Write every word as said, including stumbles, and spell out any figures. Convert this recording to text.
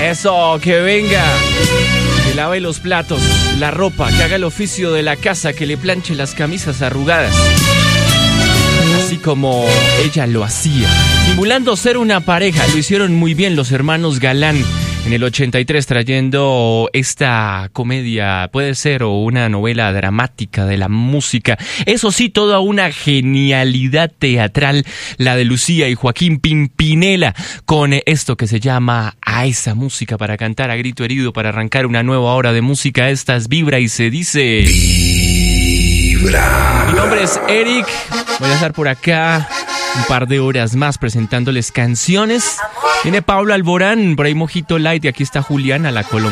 Eso, que venga. Que lave los platos, la ropa, que haga el oficio de la casa, que le planche las camisas arrugadas. Así como ella lo hacía. Simulando ser una pareja, lo hicieron muy bien los hermanos Galán en el ochenta y tres, trayendo esta comedia, puede ser, o una novela dramática de la música. Eso sí, toda una genialidad teatral, la de Lucía y Joaquín Pimpinela, con esto que se llama A esa música para cantar a grito herido, para arrancar una nueva hora de música. Esta es Vibra y se dice... Vibra. Mi nombre es Eric, voy a estar por acá un par de horas más presentándoles canciones. Viene Pablo Alborán, por ahí Mojito Light, y aquí está Juliana, la colombiana.